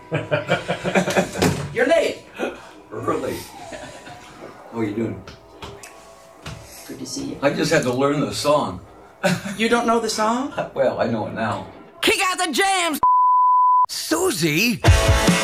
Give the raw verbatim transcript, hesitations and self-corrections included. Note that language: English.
You're late. Early. How are you doing? Good to see you. I just had to learn the song. You don't know the song? Well, I know it now. Kick out the jams, Susie.